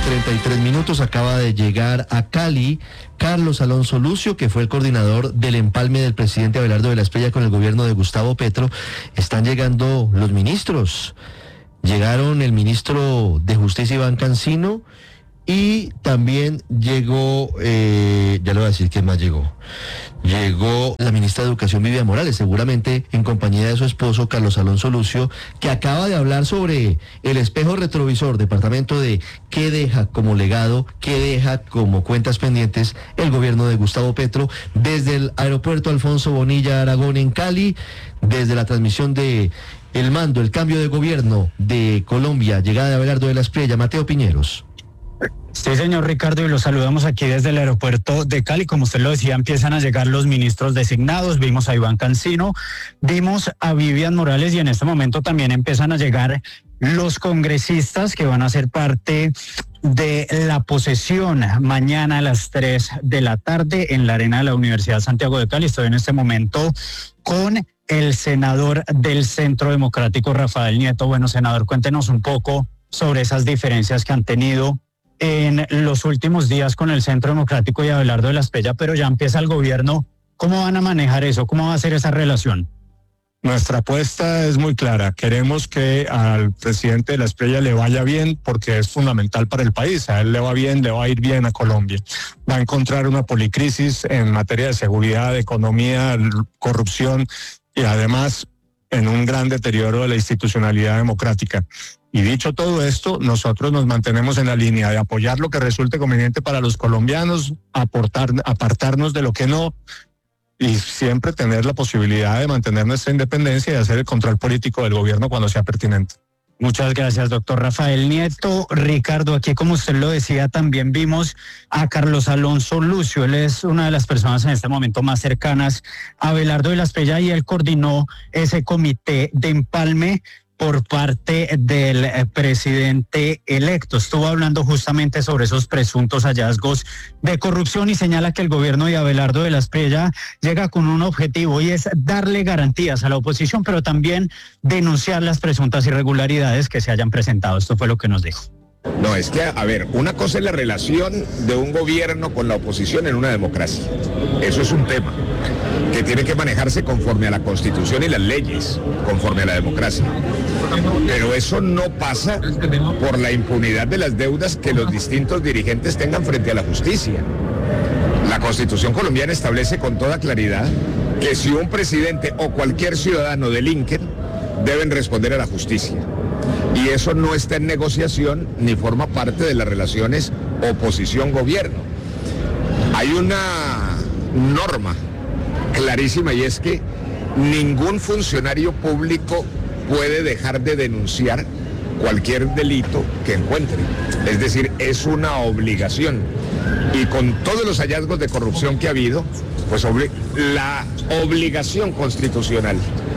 7:33, acaba de llegar a Cali Carlos Alonso Lucio, que fue el coordinador del empalme del presidente Abelardo de la Espriella con el gobierno de Gustavo Petro. Están llegando los ministros. Llegaron el ministro de Justicia Iván Cancino y también llegó, ya le voy a decir quién más llegó. Llegó la ministra de Educación Vivian Morales, seguramente en compañía de su esposo Carlos Alonso Lucio, que acaba de hablar sobre el espejo retrovisor, departamento de qué deja como legado, qué deja como cuentas pendientes el gobierno de Gustavo Petro, desde el aeropuerto Alfonso Bonilla Aragón en Cali, desde la transmisión de el mando, el cambio de gobierno de Colombia, llegada de Abelardo de la Espriella, Mateo Piñeros. Sí, señor Ricardo, y los saludamos aquí desde el aeropuerto de Cali. Como usted lo decía, empiezan a llegar los ministros designados. Vimos a Iván Cancino, vimos a Vivian Morales y en este momento también empiezan a llegar los congresistas que van a ser parte de la posesión mañana a las 3 de la tarde en la arena de la Universidad Santiago de Cali. Estoy en este momento con el senador del Centro Democrático, Rafael Nieto. Bueno, senador, cuéntenos un poco sobre esas diferencias que han tenido en los últimos días con el Centro Democrático y Abelardo de la Espriella, pero ya empieza el gobierno. ¿Cómo van a manejar eso? ¿Cómo va a ser esa relación? Nuestra apuesta es muy clara. Queremos que al presidente de la Espriella le vaya bien porque es fundamental para el país. A él le va bien, le va a ir bien a Colombia. Va a encontrar una policrisis en materia de seguridad, de economía, corrupción y además en un gran deterioro de la institucionalidad democrática. Y dicho todo esto, nosotros nos mantenemos en la línea de apoyar lo que resulte conveniente para los colombianos, apartarnos de lo que no, y siempre tener la posibilidad de mantener nuestra independencia y hacer el control político del gobierno cuando sea pertinente. Muchas gracias, doctor Rafael Nieto. Ricardo, aquí como usted lo decía, también vimos a Carlos Alonso Lucio. Él es una de las personas en este momento más cercanas a Abelardo de la Espriella y él coordinó ese comité de empalme por parte del presidente electo. Estuvo hablando justamente sobre esos presuntos hallazgos de corrupción y señala que el gobierno de Abelardo de la Espriella llega con un objetivo y es darle garantías a la oposición, pero también denunciar las presuntas irregularidades que se hayan presentado. Esto fue lo que nos dijo. No, es que, a ver, una cosa es la relación de un gobierno con la oposición en una democracia. Eso es un tema que tiene que manejarse conforme a la Constitución y las leyes, conforme a la democracia. Pero eso no pasa por la impunidad de las deudas que los distintos dirigentes tengan frente a la justicia. La Constitución colombiana establece con toda claridad que si un presidente o cualquier ciudadano delinquen, deben responder a la justicia. Y eso no está en negociación ni forma parte de las relaciones oposición-gobierno. Hay una norma clarísima y es que ningún funcionario público puede dejar de denunciar cualquier delito que encuentre. Es decir, es una obligación. Y con todos los hallazgos de corrupción que ha habido, pues la obligación constitucional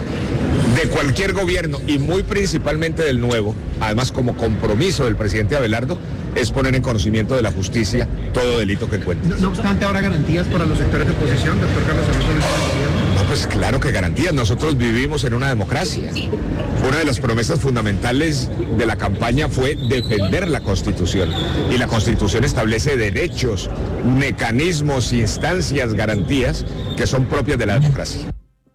de cualquier gobierno y muy principalmente del nuevo, además como compromiso del presidente Abelardo, es poner en conocimiento de la justicia todo delito que encuentre. No obstante, ¿habrá garantías para los sectores de oposición, doctor Carlos Alonso Lucio? No, pues claro que garantías. Nosotros vivimos en una democracia. Una de las promesas fundamentales de la campaña fue defender la Constitución. Y la Constitución establece derechos, mecanismos, instancias, garantías que son propias de la democracia.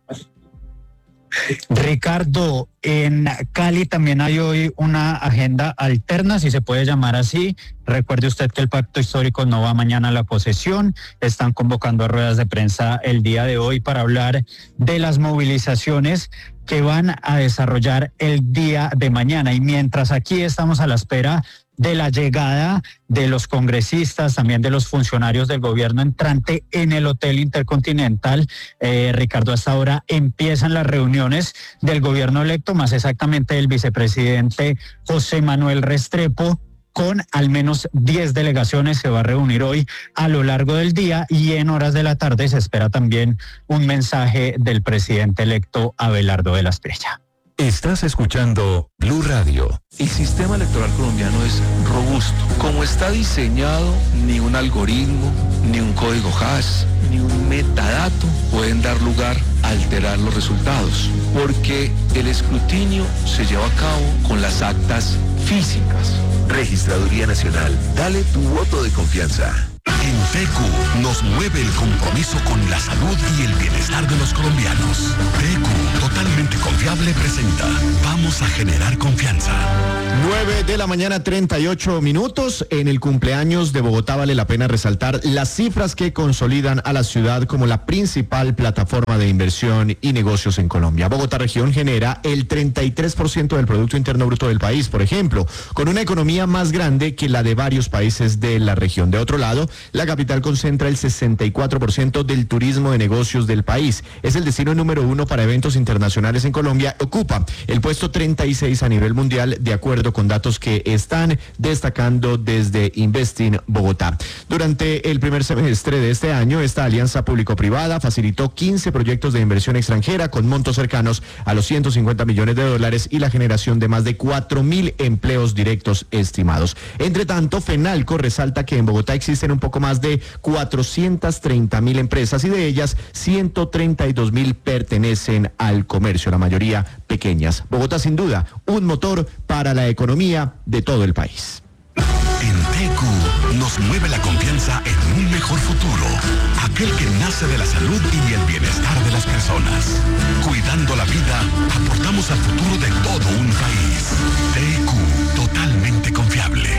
Ricardo, en Cali también hay hoy una agenda alterna, si se puede llamar así. Recuerde usted que el pacto histórico no va mañana a la posesión. Están convocando a ruedas de prensa el día de hoy para hablar de las movilizaciones que van a desarrollar el día de mañana. Y mientras aquí estamos a la espera de la llegada de los congresistas, también de los funcionarios del gobierno entrante en el Hotel Intercontinental, Ricardo, hasta ahora empiezan las reuniones del gobierno electo, más exactamente del vicepresidente José Manuel Restrepo, con al menos 10 delegaciones. Se va a reunir hoy a lo largo del día y en horas de la tarde se espera también un mensaje del presidente electo Abelardo de la Espriella. Estás escuchando Blue Radio. El sistema electoral colombiano es robusto. Como está diseñado, ni un algoritmo, ni un código hash, ni un metadato pueden dar lugar a alterar los resultados, porque el escrutinio se lleva a cabo con las actas físicas. Registraduría Nacional, dale tu voto de confianza. En TQ nos mueve el compromiso con la salud y el bienestar de los colombianos. TQ, totalmente confiable, presenta Vamos a generar confianza. 9:38 a.m. En el cumpleaños de Bogotá vale la pena resaltar las cifras que consolidan a la ciudad como la principal plataforma de inversión y negocios en Colombia. Bogotá región genera el 33% del Producto Interno Bruto del país, por ejemplo, con una economía más grande que la de varios países de la región. De otro lado, la capital concentra el 64% del turismo de negocios del país. Es el destino número 1 para eventos internacionales en Colombia. Ocupa el puesto 36 a nivel mundial, de acuerdo con datos que están destacando desde Investing Bogotá. Durante el primer semestre de este año, esta alianza público-privada facilitó 15 proyectos de inversión extranjera con montos cercanos a los $150 millones y la generación de más de 4.000 empleos directos estimados. Entre tanto, FENALCO resalta que en Bogotá existen un poco más de 430.000 empresas y de ellas 132.000 pertenecen al comercio, la mayoría pequeñas. Bogotá, sin duda, un motor para la economía de todo el país. En TQ nos mueve la confianza en un mejor futuro, aquel que nace de la salud y el bienestar de las personas. Cuidando la vida, aportamos al futuro de todo un país. TQ, totalmente confiable.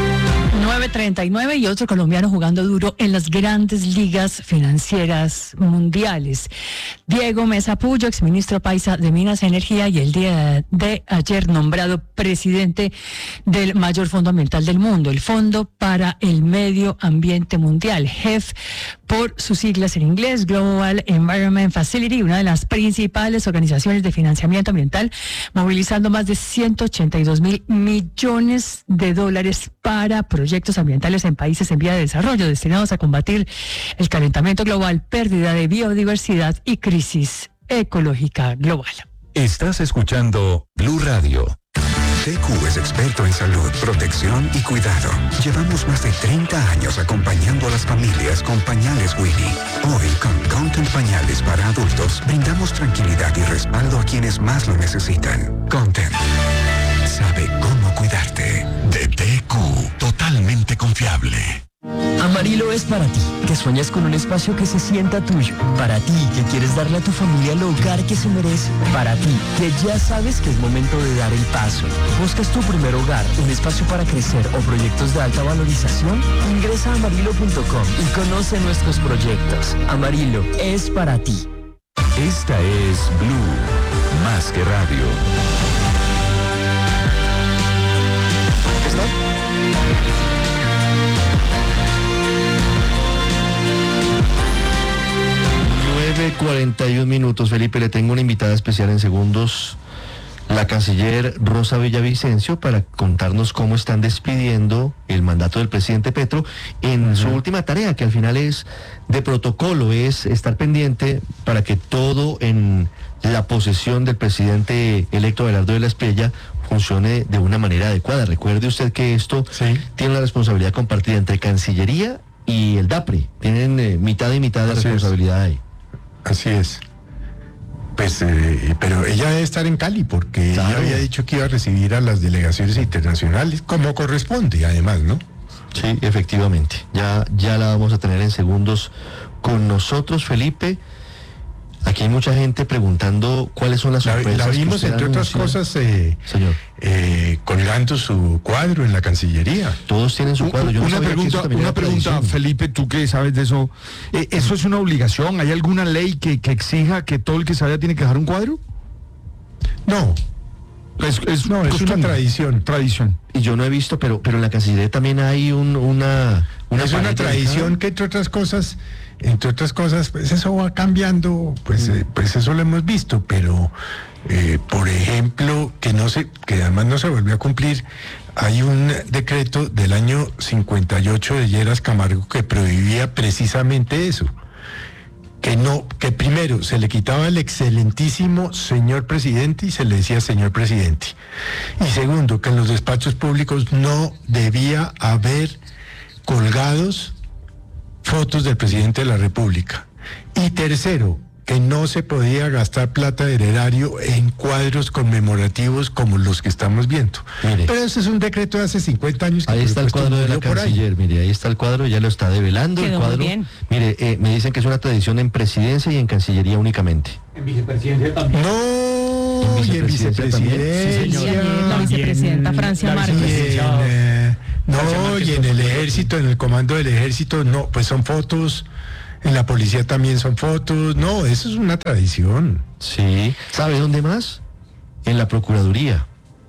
9:39 y otro colombiano jugando duro en las grandes ligas financieras mundiales. Diego Mesa Puyo, exministro paisa de Minas y Energía y el día de ayer nombrado presidente del mayor fondo ambiental del mundo, el Fondo para el Medio Ambiente Mundial, GEF, por sus siglas en inglés, Global Environment Facility, una de las principales organizaciones de financiamiento ambiental, movilizando más de $182.000 millones para proyectos ambientales en países en vía de desarrollo destinados a combatir el calentamiento global, pérdida de biodiversidad y crisis ecológica global. Estás escuchando Blue Radio. TQ es experto en salud, protección y cuidado. Llevamos más de 30 años acompañando a las familias con pañales Winnie. Hoy, con Content Pañales para adultos, brindamos tranquilidad y respaldo a quienes más lo necesitan. Content sabe cómo cuidarte. De TQ, totalmente confiable. Amarillo es para ti, que sueñas con un espacio que se sienta tuyo. Para ti, que quieres darle a tu familia el hogar que se merece. Para ti, que ya sabes que es momento de dar el paso. ¿Buscas tu primer hogar, un espacio para crecer o proyectos de alta valorización? Ingresa a amarillo.com y conoce nuestros proyectos. Amarillo es para ti. Esta es Blue, más que radio. ¿Está? 9:41, Felipe, le tengo una invitada especial en segundos, la canciller Rosa Villavicencio, para contarnos cómo están despidiendo el mandato del presidente Petro en su última tarea, que al final es de protocolo, es estar pendiente para que todo en la posesión del presidente electo Abelardo de la Espriella funcione de una manera adecuada. Recuerde usted que esto tiene una responsabilidad compartida entre Cancillería y el DAPRE. Tienen mitad y mitad de responsabilidad ahí. Así es. Pues, pero ella debe estar en Cali porque ella había dicho que iba a recibir a las delegaciones internacionales como corresponde, además, ¿no? Sí, efectivamente. Ya la vamos a tener en segundos con nosotros, Felipe. Aquí hay mucha gente preguntando cuáles son las sorpresas. La vimos, entre otras cosas, señor, colgando su cuadro en la Cancillería. Todos tienen su cuadro. Yo una pregunta, Felipe, tú que sabes de eso. ¿Eso es una obligación? ¿Hay alguna ley que exija que todo el que se vaya tiene que dejar un cuadro? No. Es una tradición. Y yo no he visto, pero en la Cancillería también hay una es una tradición que entre otras cosas, pues eso va cambiando, pues eso lo hemos visto, pero por ejemplo, que además no se volvió a cumplir, hay un decreto del año 58 de Lleras Camargo que prohibía precisamente eso. Que primero se le quitaba el excelentísimo señor presidente y se le decía señor presidente. Y segundo, que en los despachos públicos no debía haber colgados fotos del presidente de la República. Y tercero, que no se podía gastar plata del erario en cuadros conmemorativos como los que estamos viendo. Mire. Pero ese es un decreto de hace 50 años. Que ahí está el cuadro de la canciller, mire, ahí está el cuadro, ya lo está develando. Quedó el cuadro. muy bien. Mire, me dicen que es una tradición en presidencia y en cancillería únicamente. En vicepresidencia también. No, y en vicepresidencia. Sí, ayer la vicepresidenta Francia Márquez. No, y en el ejército, en el comando del ejército, no, pues son fotos. En la policía también son fotos. No, eso es una tradición. Sí. ¿Sabe dónde más? En la Procuraduría.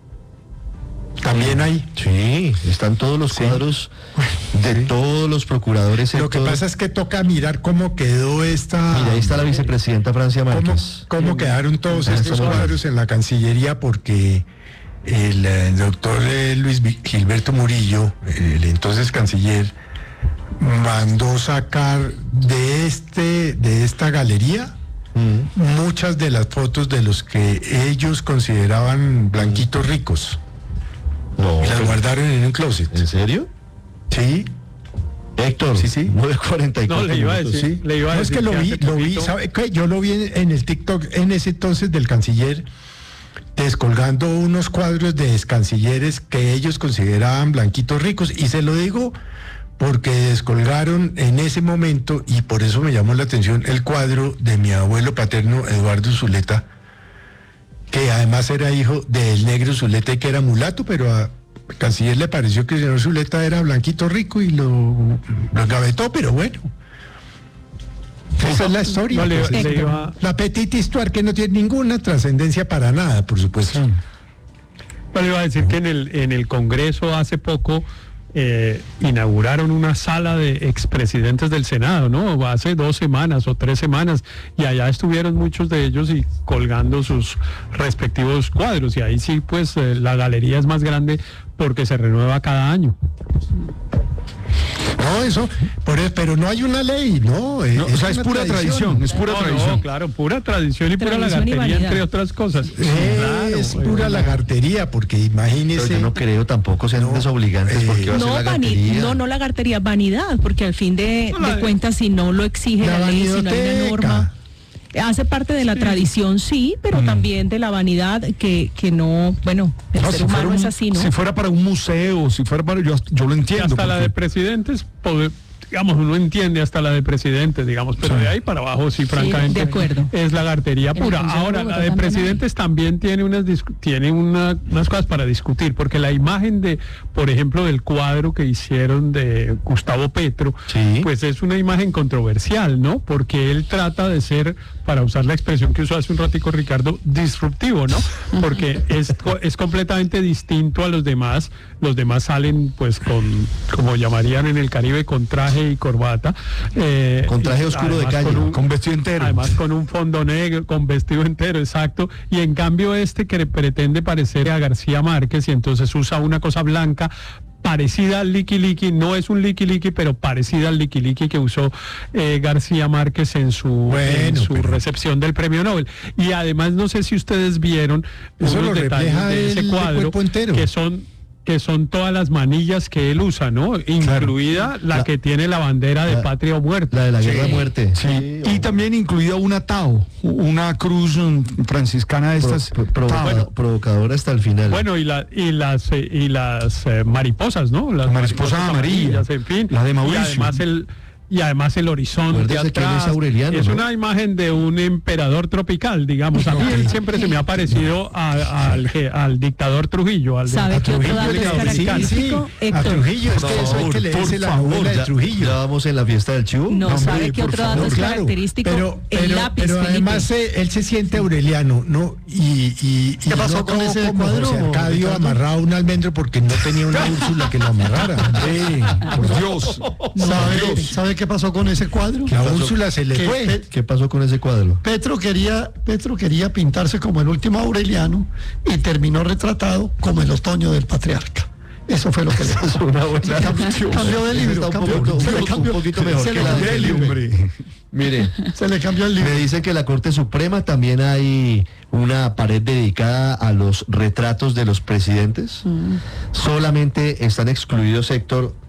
También hay. Sí, están todos los cuadros de todos los procuradores. Lo que pasa es que toca mirar cómo quedó esta... Mira, ahí está la vicepresidenta Francia Márquez. ¿Cómo quedaron todos estos cuadros en la Cancillería? Porque el doctor Luis Gilberto Murillo, el entonces canciller, mandó sacar de esta galería muchas de las fotos de los que ellos consideraban blanquitos ricos. No. Y las guardaron en un closet. ¿En serio? Sí. Héctor, sí. 9:44. No, le iba a decir, Sí. le iba a No, es decir que lo vi, ¿sabe qué? Yo lo vi en el TikTok en ese entonces del canciller, descolgando unos cuadros de excancilleres que ellos consideraban blanquitos ricos, y se lo digo porque descolgaron en ese momento, y por eso me llamó la atención el cuadro de mi abuelo paterno, Eduardo Zuleta, que además era hijo del negro Zuleta y que era mulato, pero al canciller le pareció que el señor Zuleta era blanquito rico y lo engavetó, pero bueno. Esa es la historia. No, la petite histoire, que no tiene ninguna trascendencia para nada, por supuesto. No, le iba a decir que en el Congreso hace poco inauguraron una sala de expresidentes del Senado, ¿no? Hace 2 semanas o 3 semanas, y allá estuvieron muchos de ellos y colgando sus respectivos cuadros, y ahí sí, pues la galería es más grande porque se renueva cada año. No, eso, pero no hay una ley, ¿no? O sea, es pura tradición, es pura tradición. No, claro, pura tradición y pura lagartería, entre otras cosas. Es pura lagartería, porque imagínese. Pero yo no creo tampoco sean desobligantes, porque va a ser lagartería. No lagartería, vanidad, porque al fin de cuentas, si no lo exige la ley, si no hay una norma, hace parte de la tradición, sí, pero también de la vanidad que no, bueno, el ser humano es así, ¿no? Si fuera para un museo, si fuera para, yo lo entiendo. Y hasta la de presidentes, digamos, uno entiende hasta la de presidentes, digamos, pero de ahí para abajo sí, francamente, de acuerdo. Es lagartería pura. Ahora, la de presidentes también tiene unas cosas para discutir, porque la imagen de, por ejemplo, del cuadro que hicieron de Gustavo Petro, pues es una imagen controversial, ¿no? Porque él trata de ser, para usar la expresión que usó hace un ratico Ricardo, disruptivo, ¿no? Porque es completamente distinto a los demás. Los demás salen, pues, como llamarían en el Caribe, con traje y corbata. Con traje oscuro de calle, con vestido entero. Además con un fondo negro, con vestido entero, exacto. Y en cambio que pretende parecer a García Márquez, y entonces usa una cosa blanca parecida al Liqui Liqui, no es un Liqui Liqui, pero parecida al Liqui Liqui que usó García Márquez en su recepción del premio Nobel. Y además, no sé si ustedes vieron unos detalles de ese cuadro, que son todas las manillas que él usa, ¿no? Incluida la que tiene la bandera de patria o muerte. La de la guerra a muerte. Sí. Y también incluida una Tao, una cruz franciscana de estas. Provocadora hasta el final. Bueno, y las mariposas, ¿no? Las mariposas amarillas, en fin. La de Mauricio. Y además el horizonte atrás. Es una imagen de un emperador tropical, digamos. A mí él siempre se me ha parecido al dictador Trujillo. ¿Sabe qué otro dato es característico? A Trujillo, es que eso hay que leerse la novela de Trujillo. ¿Ya vamos en la fiesta del Chivo? No, ¿sabe qué otro dato es característico? El lápiz, pero además él se siente aureliano, ¿no? Y ¿qué pasó con ese cuadro? José Arcadio amarraba un almendro porque no tenía una Úrsula que lo amarrara. Por Dios. ¿Sabe qué pasó con ese cuadro? La Úrsula se le fue. ¿Qué pasó con ese cuadro? Petro quería pintarse como el último Aureliano y terminó retratado como el otoño del patriarca. Eso fue lo que le pasó. Cambió de libro. Un poquito mejor que la de hombre. Mire, se le cambió el libro. Me dicen que en la Corte Suprema también hay una pared dedicada a los retratos de los presidentes. Solamente están excluidos, Héctor,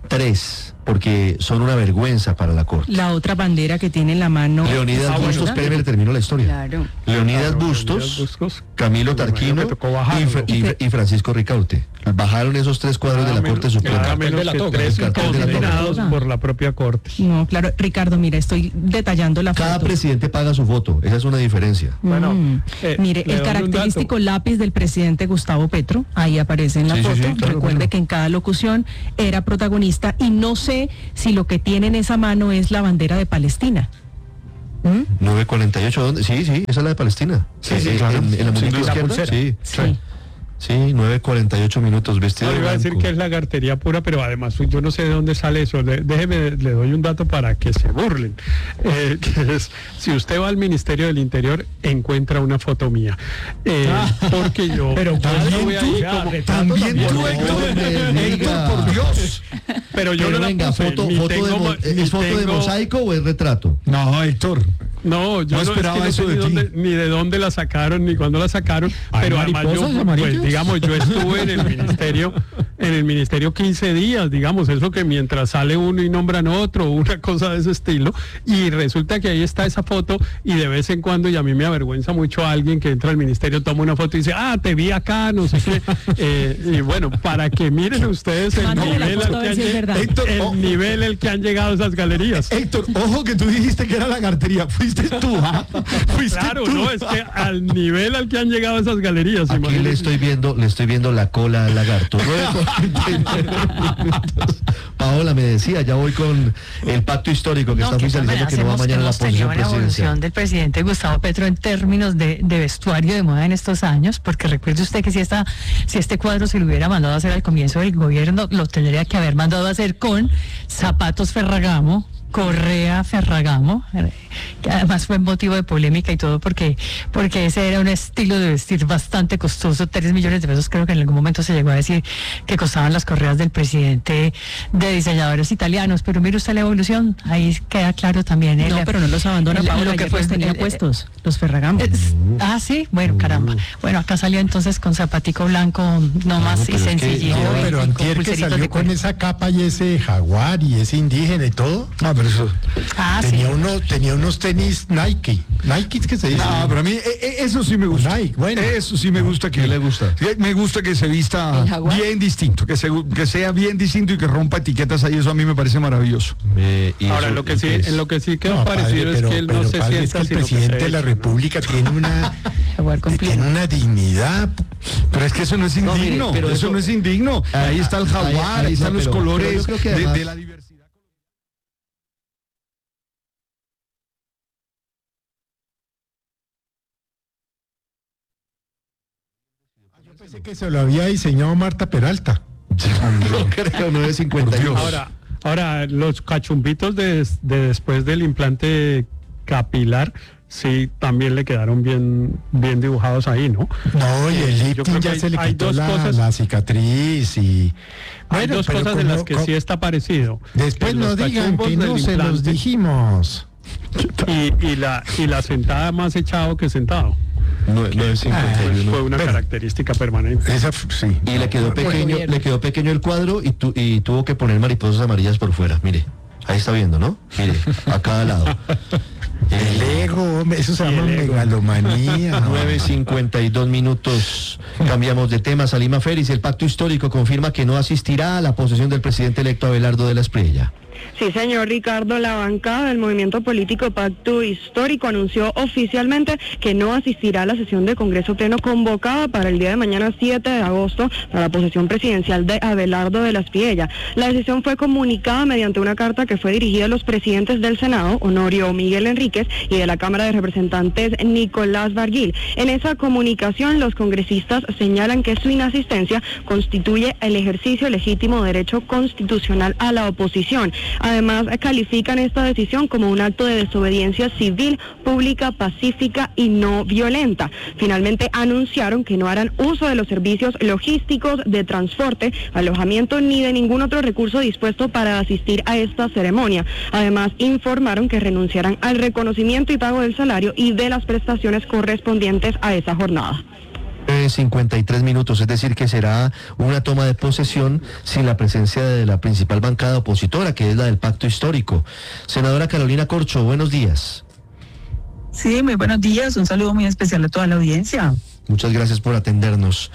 3, porque son una vergüenza para la Corte. La otra bandera que tiene en la mano. Leonidas Bustos, espéreme, le termino la historia. Claro. Leonidas Bustos, Camilo Tarquino y Francisco Ricaurte. Bajaron esos 3 cuadros de la Corte Suprema. Menos que 3 condenados por la propia Corte. No, claro, Ricardo, mira, estoy detallando la foto. Cada presidente paga su foto, esa es una diferencia. Bueno, mire, el característico lápiz del presidente Gustavo Petro, ahí aparece en la foto. Sí, claro, recuerde que en cada locución era protagonista y no sé si lo que tiene en esa mano es la bandera de Palestina. 9:48, ¿dónde? Sí, esa es la de Palestina. Sí, claro. En la muñeca izquierda. Sí, 9:48 minutos vestido. No, iba a decir que es lagartería pura, pero además yo no sé de dónde sale eso. Déjeme, le doy un dato para que se burlen. Que es, si usted va al Ministerio del Interior, encuentra una foto mía. Porque yo... Pero también tú, Héctor, por Dios. Pero yo no venga, ¿es foto de mosaico o es retrato? No, Héctor. No, yo no esperaba eso de ti. Ni de dónde la sacaron, ni cuándo la sacaron. Pero además yo, pues, digamos, yo estuve en el ministerio 15 días, digamos, eso que mientras sale uno y nombran otro, una cosa de ese estilo, y resulta que ahí está esa foto, y de vez en cuando, y a mí me avergüenza mucho alguien que entra al ministerio, toma una foto y dice, te vi acá, no sé qué, y bueno, para que miren ustedes el nivel al que han llegado esas galerías. Héctor, ojo que tú dijiste que era lagartería, fuiste tú, claro, tú. No, es que al nivel al que han llegado esas galerías. Aquí imagínate. le estoy viendo la cola al lagarto. Paola me decía, ya voy con el pacto histórico que está oficializando que no va mañana a la posición presidencial. Una evolución del presidente Gustavo Petro en términos de vestuario de moda en estos años, porque recuerde usted que si este cuadro se lo hubiera mandado a hacer al comienzo del gobierno, lo tendría que haber mandado a hacer con zapatos Ferragamo, correa Ferragamo, que además fue motivo de polémica y todo porque ese era un estilo de vestir bastante costoso, 3 millones de pesos creo que en algún momento se llegó a decir que costaban las correas del presidente de diseñadores italianos, pero mire usted la evolución, ahí queda claro también. No, pero no los abandona Paula, que pues tenía puestos los Ferragamo. Sí, bueno, caramba. Bueno, acá salió entonces con zapatico blanco nomás y sencillito. Pero antier que salió con esa capa y ese jaguar y ese indígena y todo. Pero eso tenía unos tenis Nike que se dice. No, pero a mí eso sí me gusta. Nike, bueno. Eso sí me gusta. ¿Qué le gusta? Me gusta que se vista bien distinto, que sea bien distinto y que rompa etiquetas ahí, eso a mí me parece maravilloso. Ahora, en lo que sí quedó parecido es que él no se sienta, es que el presidente de la República tiene una dignidad. Pero es que eso no es indigno, eso no es indigno. Ahí está el jaguar, ahí están los colores de la diversidad. Pensé que se lo había diseñado Marta Peralta. No creo, 9:52. Ahora, los cachumbitos de después del implante capilar, sí, también le quedaron bien dibujados ahí, ¿no? No, y el lifting ya se le quitó la cicatriz y... Hay dos cosas en las que sí está parecido. Después no digan que no se los dijimos. Y la sentada más echado que sentado. 9:51. Fue una característica permanente. Esa, sí. Y le quedó pequeño el cuadro y tuvo que poner mariposas amarillas por fuera. Mire, ahí está viendo, ¿no? Mire, a cada lado. El ego, eso se llama megalomanía. 9:52 minutos. Cambiamos de tema. Salima Félix, el pacto histórico confirma que no asistirá a la posesión del presidente electo Abelardo de la Espriella. Sí, señor Ricardo, la bancada del movimiento político Pacto Histórico anunció oficialmente que no asistirá a la sesión de Congreso Pleno convocada para el día de mañana 7 de agosto para la posesión presidencial de Abelardo de la Espriella. La decisión fue comunicada mediante una carta que fue dirigida a los presidentes del Senado, Honorio Miguel Enríquez, y de la Cámara de Representantes, Nicolás Barguil. En esa comunicación, los congresistas señalan que su inasistencia constituye el ejercicio legítimo derecho constitucional a la oposición. Además, califican esta decisión como un acto de desobediencia civil, pública, pacífica y no violenta. Finalmente, anunciaron que no harán uso de los servicios logísticos, de transporte, alojamiento ni de ningún otro recurso dispuesto para asistir a esta ceremonia. Además, informaron que renunciarán al reconocimiento y pago del salario y de las prestaciones correspondientes a esa jornada. 9:53, es decir, que será una toma de posesión sin la presencia de la principal bancada opositora, que es la del Pacto Histórico. Senadora Carolina Corcho, buenos días. Sí, muy buenos días, un saludo muy especial a toda la audiencia. Muchas gracias por atendernos.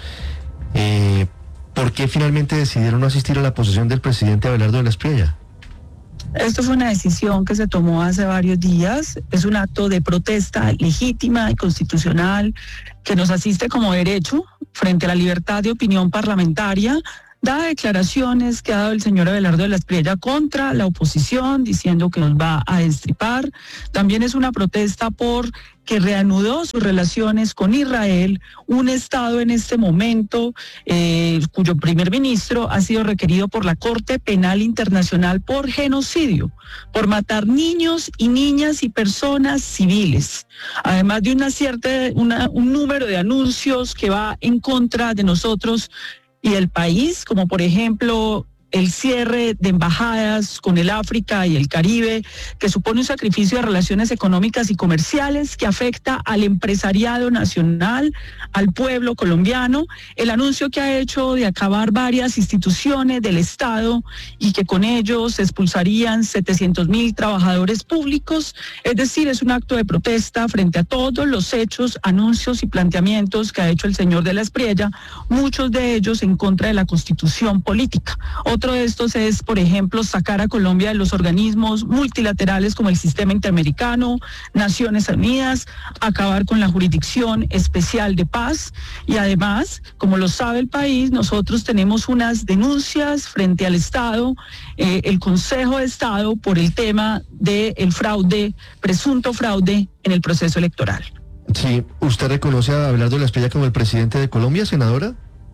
¿Por qué finalmente decidieron no asistir a la posesión del presidente Abelardo de la Espriella? Esto fue una decisión que se tomó hace varios días. Es un acto de protesta legítima y constitucional que nos asiste como derecho frente a la libertad de opinión parlamentaria, dadas declaraciones que ha dado el señor Abelardo de la Espriella contra la oposición, diciendo que nos va a destripar. También es una protesta por que reanudó sus relaciones con Israel, un Estado en este momento cuyo primer ministro ha sido requerido por la Corte Penal Internacional por genocidio, por matar niños y niñas y personas civiles, además de un número de anuncios que va en contra de nosotros y el país, como por ejemplo el cierre de embajadas con el África y el Caribe, que supone un sacrificio de relaciones económicas y comerciales que afecta al empresariado nacional, al pueblo colombiano, el anuncio que ha hecho de acabar varias instituciones del Estado y que con ellos se expulsarían 700.000 trabajadores públicos. Es decir, es un acto de protesta frente a todos los hechos, anuncios y planteamientos que ha hecho el señor de la Espriella, muchos de ellos en contra de la Constitución política. Otro de estos es, por ejemplo, sacar a Colombia de los organismos multilaterales como el Sistema Interamericano, Naciones Unidas, acabar con la Jurisdicción Especial de Paz y además, como lo sabe el país, nosotros tenemos unas denuncias frente al Estado, el Consejo de Estado, por el tema del fraude, presunto fraude en el proceso electoral. Sí, ¿usted reconoce a Abelardo de la Espriella como el presidente de Colombia, senadora?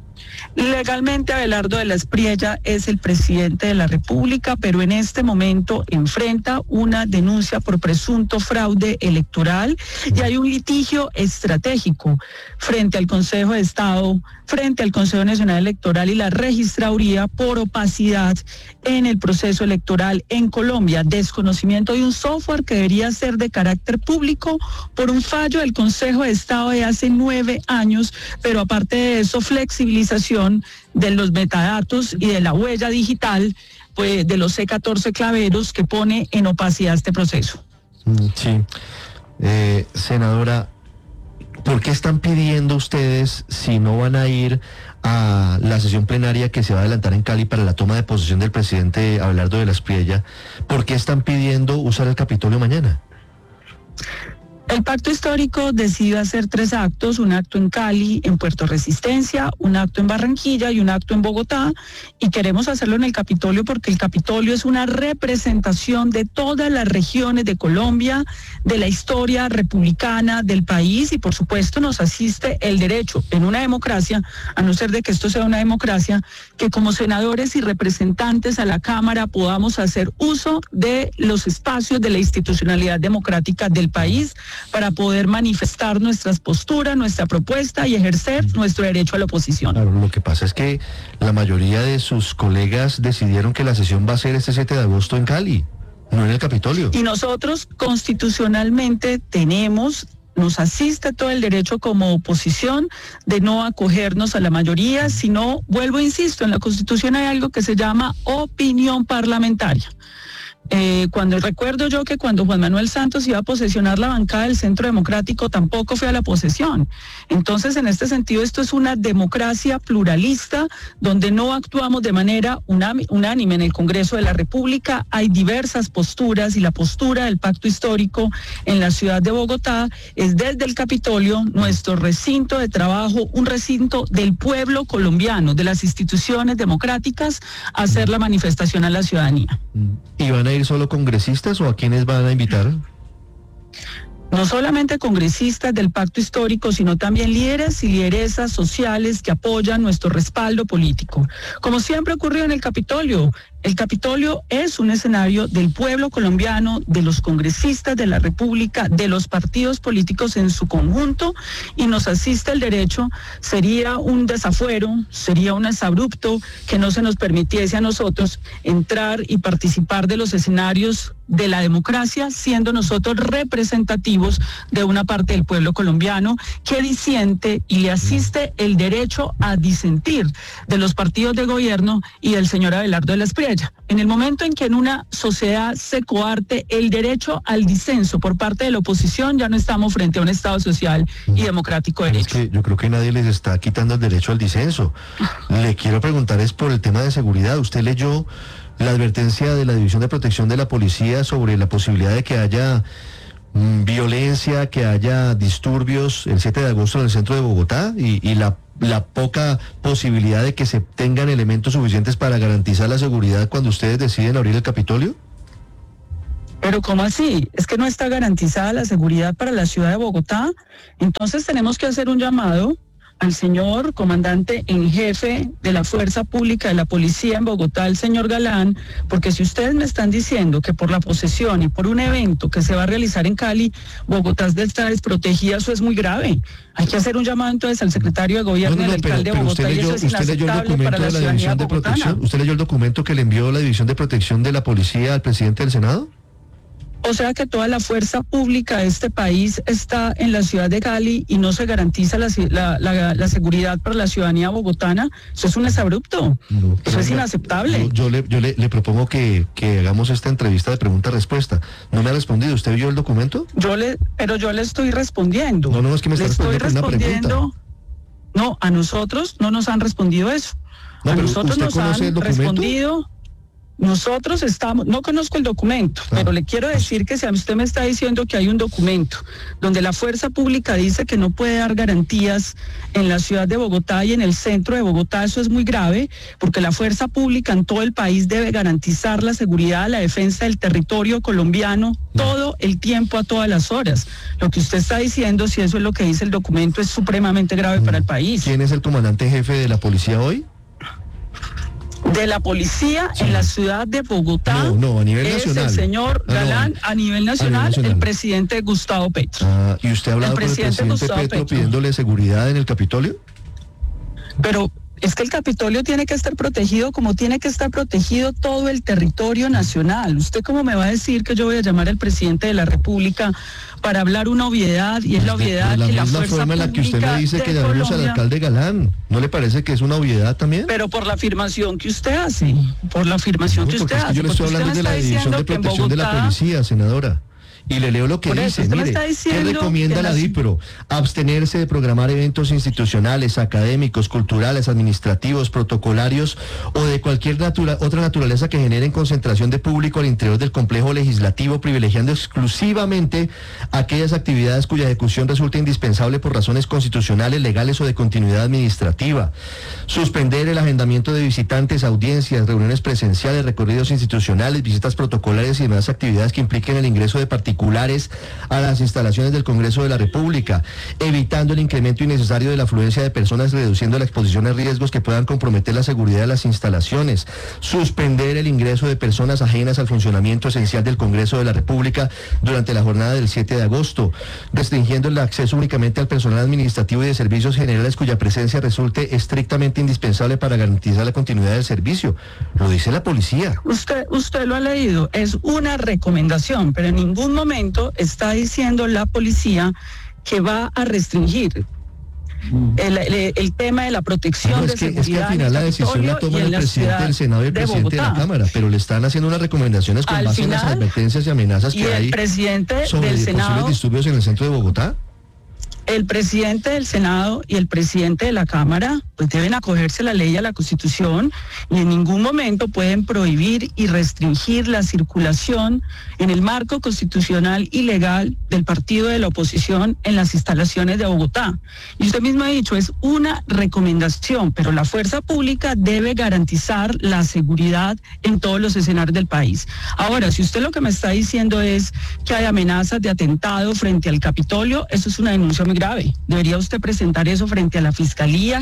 Legalmente Abelardo de la Espriella es el presidente de la República, pero en este momento enfrenta una denuncia por presunto fraude electoral y hay un litigio estratégico frente al Consejo de Estado, frente al Consejo Nacional Electoral y la Registraduría por opacidad en el proceso electoral en Colombia, desconocimiento de un software que debería ser de carácter público por un fallo del Consejo de Estado de hace 9 años, pero aparte de eso, flexibilización de los metadatos y de la huella digital, pues de los C14 claveros que pone en opacidad este proceso. Sí, senadora, ¿por qué están pidiendo ustedes, si no van a ir a la sesión plenaria que se va a adelantar en Cali para la toma de posesión del presidente Abelardo de la Espriella, por qué están pidiendo usar el Capitolio mañana? El Pacto Histórico decidió hacer 3 actos, un acto en Cali, en Puerto Resistencia, un acto en Barranquilla y un acto en Bogotá, y queremos hacerlo en el Capitolio porque el Capitolio es una representación de todas las regiones de Colombia, de la historia republicana del país, y por supuesto nos asiste el derecho en una democracia, a no ser de que esto sea una democracia, que como senadores y representantes a la Cámara podamos hacer uso de los espacios de la institucionalidad democrática del país, para poder manifestar nuestras posturas, nuestra propuesta y ejercer nuestro derecho a la oposición. Claro, lo que pasa es que la mayoría de sus colegas decidieron que la sesión va a ser este 7 de agosto en Cali, no en el Capitolio. Y nosotros constitucionalmente nos asiste todo el derecho como oposición de no acogernos a la mayoría, sino, vuelvo e insisto, en la Constitución hay algo que se llama opinión parlamentaria. Cuando recuerdo yo que cuando Juan Manuel Santos iba a posesionar la bancada del Centro Democrático tampoco fue a la posesión. Entonces, en este sentido, esto es una democracia pluralista donde no actuamos de manera unánime en el Congreso de la República. Hay diversas posturas y la postura del Pacto Histórico en la ciudad de Bogotá es desde el Capitolio, nuestro recinto de trabajo, un recinto del pueblo colombiano, de las instituciones democráticas, hacer la manifestación a la ciudadanía. ¿Y van a ir solo congresistas o a quiénes van a invitar? No solamente congresistas del Pacto Histórico, sino también líderes y lideresas sociales que apoyan nuestro respaldo político. Como siempre ocurrió en el Capitolio, El Capitolio es un escenario del pueblo colombiano, de los congresistas de la República, de los partidos políticos en su conjunto, y nos asiste el derecho. Sería un desafuero, sería un exabrupto que no se nos permitiese a nosotros entrar y participar de los escenarios de la democracia, siendo nosotros representativos de una parte del pueblo colombiano que disiente, y le asiste el derecho a disentir de los partidos de gobierno y del señor Abelardo de la Espriella. En el momento en que en una sociedad se coarte el derecho al disenso por parte de la oposición, ya no estamos frente a un Estado social y democrático de derecho. Es que yo creo que nadie les está quitando el derecho al disenso. Le quiero preguntar es por el tema de seguridad. ¿Usted leyó la advertencia de la División de Protección de la Policía sobre la posibilidad de que haya violencia, que haya disturbios el 7 de agosto en el centro de Bogotá y la poca posibilidad de que se tengan elementos suficientes para garantizar la seguridad cuando ustedes deciden abrir el Capitolio? Pero ¿cómo así? ¿Es que no está garantizada la seguridad para la ciudad de Bogotá? Entonces tenemos que hacer un llamado al señor comandante en jefe de la Fuerza Pública de la Policía en Bogotá, el señor Galán, porque si ustedes me están diciendo que por la posesión y por un evento que se va a realizar en Cali, Bogotá está desprotegida, eso es muy grave. Hay que hacer un llamado entonces al secretario de gobierno y al alcalde de Bogotá, y eso es inaceptable para la ciudadanía bogotana. ¿Usted leyó el documento que le envió la División de Protección de la Policía al presidente del Senado? O sea que toda la fuerza pública de este país está en la ciudad de Cali y no se garantiza la seguridad para la ciudadanía bogotana. Eso es un exabrupto. Eso es inaceptable. Yo le propongo que hagamos esta entrevista de pregunta-respuesta. ¿No me ha respondido? ¿Usted vio el documento? Pero yo le estoy respondiendo. No, es que me está respondiendo una pregunta. No, a nosotros no nos han respondido eso. A nosotros nos han respondido. Nosotros estamos, no conozco el documento, pero le quiero decir que si usted me está diciendo que hay un documento donde la fuerza pública dice que no puede dar garantías en la ciudad de Bogotá y en el centro de Bogotá, eso es muy grave, porque la fuerza pública en todo el país debe garantizar la seguridad, la defensa del territorio colombiano todo el tiempo, a todas las horas. Lo que usted está diciendo, si eso es lo que dice el documento, es supremamente grave para el país. ¿Quién es el comandante jefe de la policía hoy? De la policía en la ciudad de Bogotá. No, a nivel nacional. Es el señor Galán, a nivel nacional, el presidente Gustavo Petro. ¿Y usted ha hablado con el presidente Petro pidiéndole seguridad en el Capitolio? Pero es que el Capitolio tiene que estar protegido como tiene que estar protegido todo el territorio nacional. ¿Usted cómo me va a decir que yo voy a llamar al presidente de la República para hablar una obviedad? Y es la obviedad que la fuerza pública de Colombia... De la misma forma en la que usted me dice que llamemos al alcalde Galán. ¿No le parece que es una obviedad también? Pero por la afirmación que usted hace, por la afirmación que usted hace. Yo le estoy hablando de la División de Protección de la Policía, senadora. Y le leo lo que dice, mire, ¿qué recomienda la DIPRO? Abstenerse de programar eventos institucionales, académicos, culturales, administrativos, protocolarios o de cualquier otra naturaleza que generen concentración de público al interior del complejo legislativo, privilegiando exclusivamente aquellas actividades cuya ejecución resulta indispensable por razones constitucionales, legales o de continuidad administrativa. Suspender el agendamiento de visitantes, audiencias, reuniones presenciales, recorridos institucionales, visitas protocolarias y demás actividades que impliquen el ingreso de particulares a las instalaciones del Congreso de la República, evitando el incremento innecesario de la afluencia de personas, reduciendo la exposición a riesgos que puedan comprometer la seguridad de las instalaciones, suspender el ingreso de personas ajenas al funcionamiento esencial del Congreso de la República durante la jornada del 7 de agosto, restringiendo el acceso únicamente al personal administrativo y de servicios generales cuya presencia resulte estrictamente indispensable para garantizar la continuidad del servicio. Lo dice la policía. Usted lo ha leído, es una recomendación, pero en ningún momento está diciendo la policía que va a restringir el tema de la protección de seguridad. Es que al final la decisión la toma el presidente del Senado y el presidente de la Cámara, pero le están haciendo unas recomendaciones con base en las advertencias y amenazas que hay sobre posibles disturbios en el centro de Bogotá. El presidente del Senado y el presidente de la Cámara pues deben acogerse a la ley y a la Constitución, y en ningún momento pueden prohibir y restringir la circulación en el marco constitucional y legal del partido de la oposición en las instalaciones de Bogotá. Y usted mismo ha dicho, es una recomendación, pero la fuerza pública debe garantizar la seguridad en todos los escenarios del país. Ahora, si usted lo que me está diciendo es que hay amenazas de atentado frente al Capitolio, eso es una denuncia muy grave. Debería usted presentar eso frente a la Fiscalía General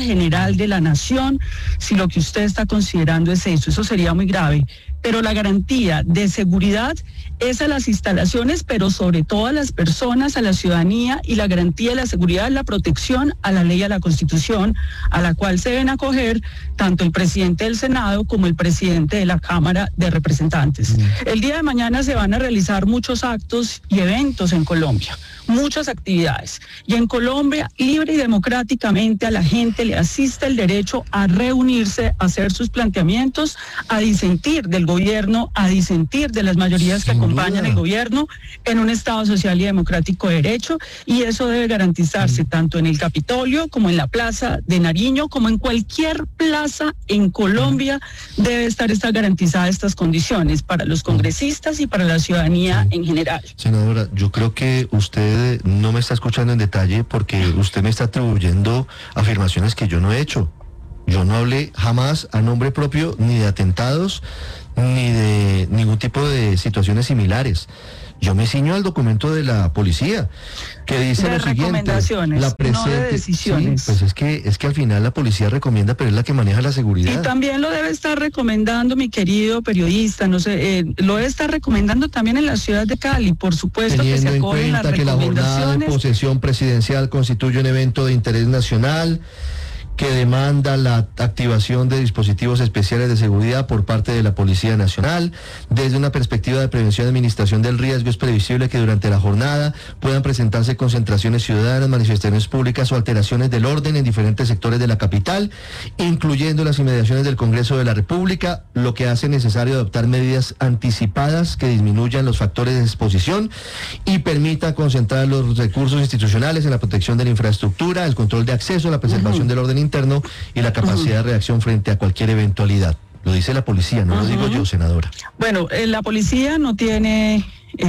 General de la Nación, si lo que usted está considerando es eso sería muy grave. Pero la garantía de seguridad es a las instalaciones, pero sobre todo a las personas, a la ciudadanía, y la garantía de la seguridad es la protección a la ley y a la Constitución, a la cual se deben acoger tanto el presidente del Senado como el presidente de la Cámara de Representantes. El día de mañana se van a realizar muchos actos y eventos en Colombia, muchas actividades. Y en Colombia, libre y democráticamente, a la gente le asiste el derecho a reunirse, a hacer sus planteamientos, a disentir del gobierno, a disentir de las mayorías que acompañan el gobierno en un Estado social y democrático de derecho, y eso debe garantizarse tanto en el Capitolio como en la Plaza de Nariño, como en cualquier plaza en Colombia. Debe estar garantizadas estas condiciones para los congresistas y para la ciudadanía en general. Senadora, yo creo que usted no me está escuchando en detalle porque usted me está atribuyendo afirmaciones que yo no he hecho. Yo no hablé jamás a nombre propio ni de atentados ni de ningún tipo de situaciones similares. Yo me ciño al documento de la policía que dice lo siguiente: la presente, no de decisiones. Sí, pues es que al final la policía recomienda, pero es la que maneja la seguridad. Y también lo debe estar recomendando mi querido periodista, lo debe estar recomendando también en la ciudad de Cali, por supuesto. Teniendo que se en acogen las cuenta que la jornada de posesión presidencial constituye un evento de interés nacional que demanda la activación de dispositivos especiales de seguridad por parte de la Policía Nacional. Desde una perspectiva de prevención y administración del riesgo, es previsible que durante la jornada puedan presentarse concentraciones ciudadanas, manifestaciones públicas o alteraciones del orden en diferentes sectores de la capital, incluyendo las inmediaciones del Congreso de la República, lo que hace necesario adoptar medidas anticipadas que disminuyan los factores de exposición y permitan concentrar los recursos institucionales en la protección de la infraestructura, el control de acceso, la preservación del orden interno y la capacidad de reacción frente a cualquier eventualidad. Lo dice la policía, no lo digo yo, senadora. Bueno, la policía no tiene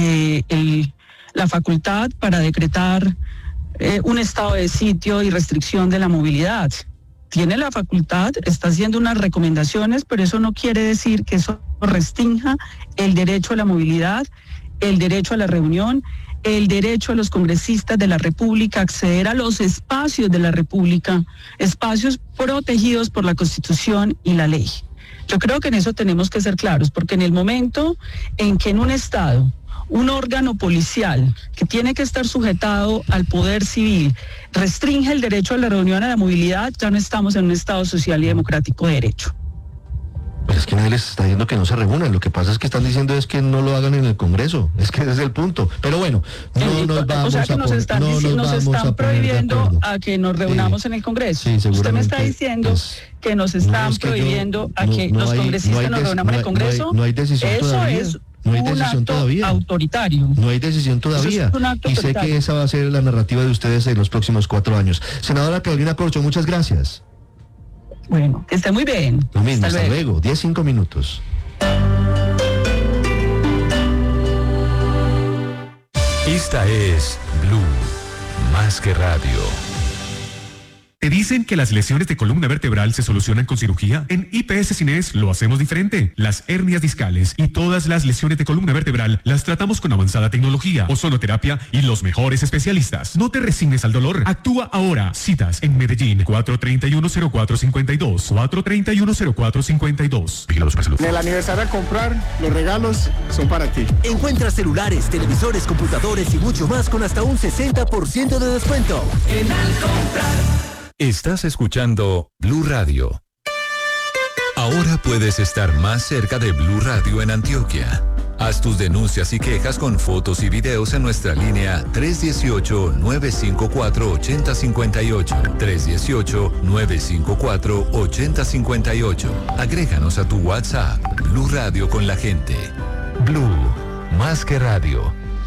la facultad para decretar un estado de sitio y restricción de la movilidad. Tiene la facultad, está haciendo unas recomendaciones, pero eso no quiere decir que eso restrinja el derecho a la movilidad, el derecho a la reunión, el derecho a los congresistas de la República a acceder a los espacios de la República, espacios protegidos por la Constitución y la ley. Yo creo que en eso tenemos que ser claros, porque en el momento en que en un Estado, un órgano policial que tiene que estar sujetado al poder civil restringe el derecho a la reunión, a la movilidad, ya no estamos en un Estado social y democrático de derecho. Pues es que nadie les está diciendo que no se reúnan, lo que pasa es que están diciendo es que no lo hagan en el Congreso, es que ese es el punto. Pero bueno, no nos vamos a nos están prohibiendo a que nos reunamos en el Congreso. Sí, usted me está diciendo que nos están prohibiendo a que los congresistas nos reunamos en el Congreso. No hay decisión todavía. Eso es no hay decisión todavía. Autoritario. No hay decisión todavía. Y sé que esa va a ser la narrativa de ustedes en los próximos 4 años. Senadora Carolina Corcho, muchas gracias. Bueno, que esté muy bien. Lo mismo, hasta luego. 10-5 minutos. Esta es Blue, más que radio. ¿Te dicen que las lesiones de columna vertebral se solucionan con cirugía? En IPS Cines lo hacemos diferente. Las hernias discales y todas las lesiones de columna vertebral las tratamos con avanzada tecnología, ozonoterapia y los mejores especialistas. No te resignes al dolor. Actúa ahora. Citas en Medellín, 431-0452, 431-0452. Vigilados para salud. En el aniversario a comprar, los regalos son para ti. Encuentra celulares, televisores, computadores y mucho más con hasta un 60% de descuento. En Al Comprar. Estás escuchando Blue Radio. Ahora puedes estar más cerca de Blue Radio en Antioquia. Haz tus denuncias y quejas con fotos y videos en nuestra línea 318-954-8058. 318-954-8058. Agréganos a tu WhatsApp. Blue Radio con la gente. Blue, más que radio.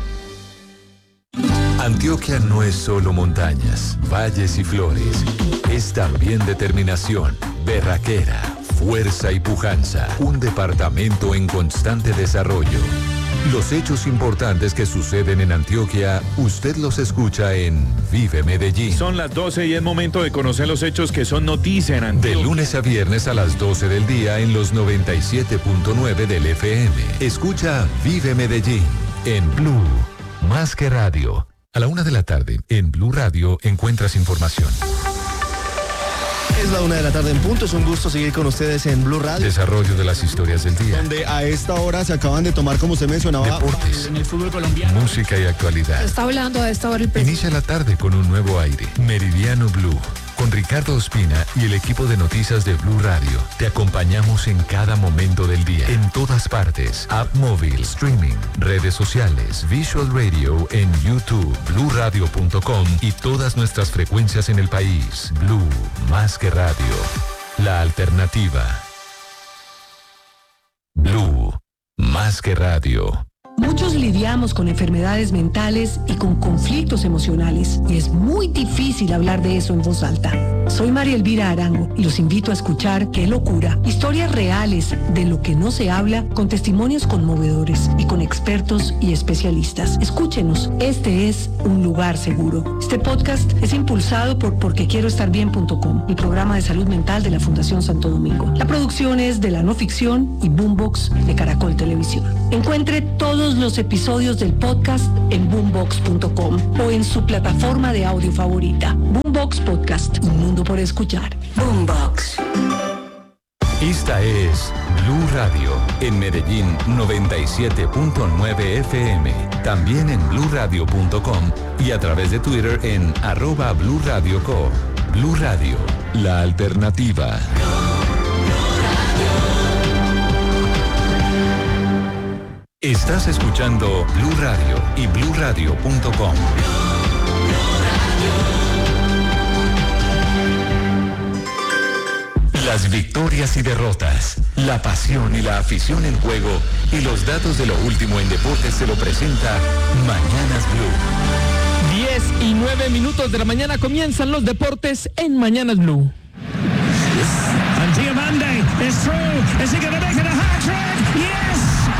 Antioquia no es solo montañas, valles y flores. Es también determinación, berraquera, fuerza y pujanza. Un departamento en constante desarrollo. Los hechos importantes que suceden en Antioquia, usted los escucha en Vive Medellín. Son las 12 y es momento de conocer los hechos que son noticia en Antioquia. De lunes a viernes a las 12 del día en los 97.9 del FM. Escucha Vive Medellín en Blue, más que radio. A la 1 de la tarde, en Blue Radio, encuentras información. Es la 1 de la tarde en punto, es un gusto seguir con ustedes en Blue Radio. Desarrollo de las historias del día. Donde a esta hora se acaban de tomar, como usted mencionaba, deportes, en el fútbol colombiano. Música y actualidad. Está hablando a esta hora el presidente. Inicia la tarde con un nuevo aire. Meridiano Blue. Con Ricardo Ospina y el equipo de noticias de Blue Radio. Te acompañamos en cada momento del día. En todas partes. App móvil, streaming, redes sociales, Visual Radio en YouTube, bluradio.com y todas nuestras frecuencias en el país. Blue, más que radio. La alternativa. Blue, más que radio. Muchos lidiamos con enfermedades mentales y con conflictos emocionales y es muy difícil hablar de eso en voz alta. Soy María Elvira Arango y los invito a escuchar Qué Locura, historias reales de lo que no se habla con testimonios conmovedores y con expertos y especialistas. Escúchenos, este es un lugar seguro. Este podcast es impulsado por porquequieroestarbien.com, el programa de salud mental de la Fundación Santo Domingo. La producción es de La No Ficción y Boombox de Caracol Televisión. Encuentre todos los episodios del podcast en boombox.com o en su plataforma de audio favorita. Boombox Podcast, un mundo por escuchar. Boombox. Esta es Blue Radio, en Medellín 97.9 FM, también en bluradio.com y a través de Twitter en @BlueRadioCo. Blue Radio, la alternativa. Estás escuchando Blue Radio y bluradio.com. Las victorias y derrotas, la pasión y la afición en juego y los datos de lo último en deportes se lo presenta Mañanas Blue. 10:09 de la mañana comienzan los deportes en Mañanas Blue. And Diomande is through. Is he going to make it a hat-trick? Yes!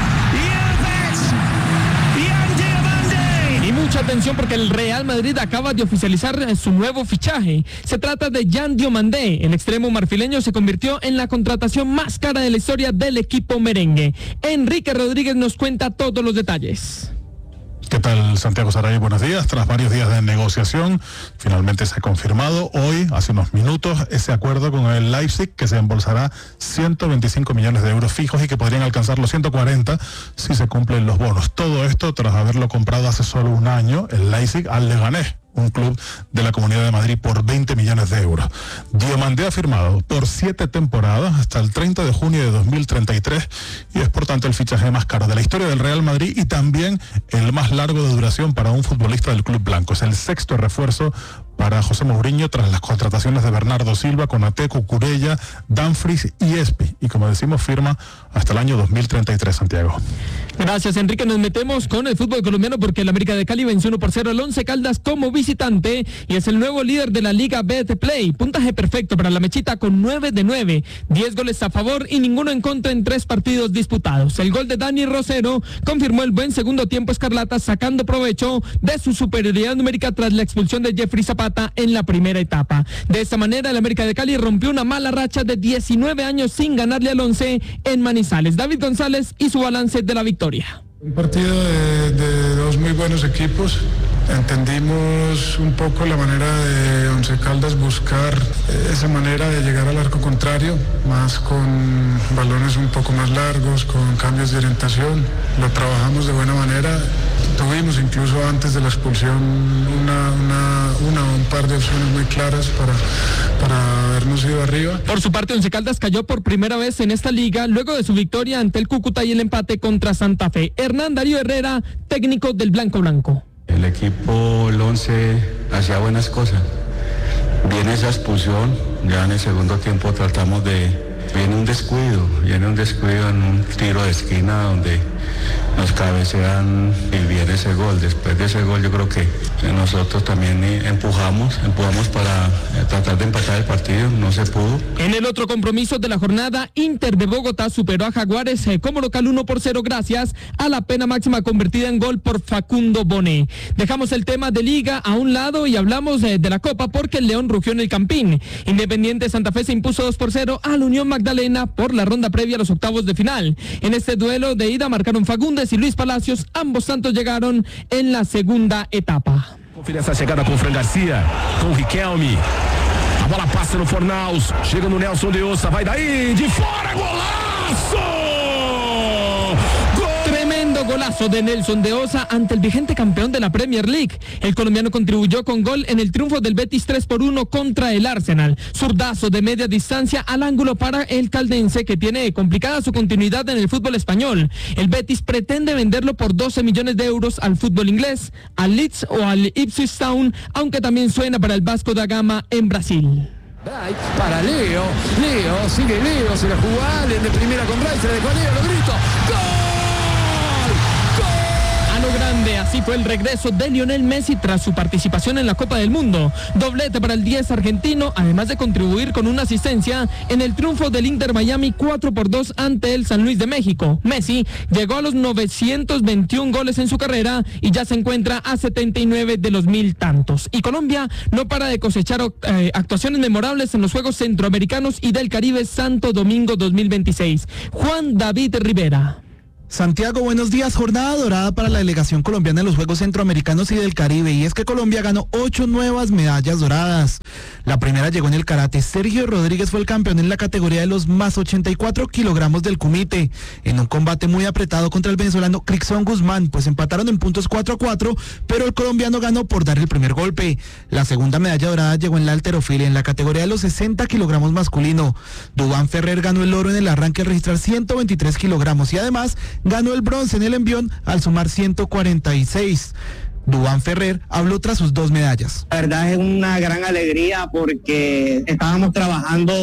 Y mucha atención porque el Real Madrid acaba de oficializar su nuevo fichaje. Se trata de Yan Diomande. El extremo marfileño se convirtió en la contratación más cara de la historia del equipo merengue. Enrique Rodríguez nos cuenta todos los detalles. ¿Qué tal, Santiago Saray? Buenos días. Tras varios días de negociación, finalmente se ha confirmado hoy, hace unos minutos, ese acuerdo con el Leipzig que se embolsará 125 millones de euros fijos y que podrían alcanzar los 140 si se cumplen los bonos. Todo esto tras haberlo comprado hace solo un año el Leipzig al Leganés, un club de la Comunidad de Madrid, por 20 millones de euros. Diomande ha firmado por 7 temporadas hasta el 30 de junio de 2033 y es por tanto el fichaje más caro de la historia del Real Madrid y también el más largo de duración para un futbolista del club blanco. Es el 6º refuerzo para José Mourinho tras las contrataciones de Bernardo Silva, Konaté, Cucurella, Dumfries y Espi. Y como decimos, firma hasta el año 2033, Santiago. Gracias, Enrique. Nos metemos con el fútbol colombiano porque el América de Cali venció 1-0 al Once Caldas como visitante y es el nuevo líder de la Liga Betplay. Puntaje perfecto para la Mechita con 9 de 9. 10 goles a favor y ninguno en contra en 3 partidos disputados. El gol de Dani Rosero confirmó el buen segundo tiempo escarlata, sacando provecho de su superioridad numérica tras la expulsión de Jeffrey Zapata en la primera etapa. De esta manera, el América de Cali rompió una mala racha de 19 años sin ganarle al Once en Manizales. David González y su balance de la victoria. Un partido de dos muy buenos equipos. Entendimos un poco la manera de Once Caldas buscar esa manera de llegar al arco contrario, más con balones un poco más largos, con cambios de orientación. Lo trabajamos de buena manera. Tuvimos incluso antes de la expulsión un par de opciones muy claras para habernos ido arriba. Por su parte, Once Caldas cayó por primera vez en esta liga luego de su victoria ante el Cúcuta y el empate contra Santa Fe. Hernán Darío Herrera, técnico del Blanco Blanco. El equipo, el Once, hacía buenas cosas. Viene esa expulsión, ya en el segundo tiempo tratamos de... Viene un descuido en un tiro de esquina donde nos cabecean y viene ese gol. Después de ese gol yo creo que nosotros también empujamos para tratar de empatar el partido, no se pudo. En el otro compromiso de la jornada, Inter de Bogotá superó a Jaguares como local 1-0 gracias a la pena máxima convertida en gol por Facundo Bonet. Dejamos el tema de Liga a un lado y hablamos de la Copa porque el León rugió en el Campín. Independiente Santa Fe se impuso 2-0 a la Unión Magdalena por la ronda previa a los octavos de final. En este duelo de ida marcaron Fagundes y Luis Palacios, ambos tantos llegaron en la segunda etapa. Confiança chegada com o Fran Garcia, com o Riquelme. A bola passa no Fornaus, chega no Nelson de Ossa, vai daí, de fora, golaço! Tremendo golazo de Nelson de Osa ante el vigente campeón de la Premier League. El colombiano contribuyó con gol en el triunfo del Betis 3-1 contra el Arsenal. Zurdazo de media distancia al ángulo para el caldense, que tiene complicada su continuidad en el fútbol español. El Betis pretende venderlo por 12 millones de euros al fútbol inglés, al Leeds o al Ipswich Town, aunque también suena para el Vasco da Gama en Brasil. Para Leo, sigue Leo, se la jugó a Allen de primera con Rice, se la dejó a Leo, lo grito, ¡gol! A lo grande, así fue el regreso de Lionel Messi tras su participación en la Copa del Mundo. Doblete para el 10 argentino, además de contribuir con una asistencia en el triunfo del Inter Miami 4-2 ante el San Luis de México. Messi llegó a los 921 goles en su carrera y ya se encuentra a 79 de los 1000 tantos. Y Colombia no para de cosechar actuaciones memorables en los Juegos Centroamericanos y del Caribe Santo Domingo 2026. Juan David Rivera. Santiago, buenos días. Jornada dorada para la delegación colombiana en los Juegos Centroamericanos y del Caribe, y es que Colombia ganó 8 nuevas medallas doradas. La primera llegó en el karate. Sergio Rodríguez fue el campeón en la categoría de los más 84 kilogramos del kumite, en un combate muy apretado contra el venezolano Crixon Guzmán, pues empataron en puntos 4-4, pero el colombiano ganó por dar el primer golpe. La segunda medalla dorada llegó en la halterofilia, en la categoría de los 60 kilogramos masculino. Duván Ferrer ganó el oro en el arranque al registrar 123 kilogramos y además ganó el bronce en el envión al sumar 146. Duván Ferrer habló tras sus 2 medallas. La verdad es una gran alegría porque estábamos trabajando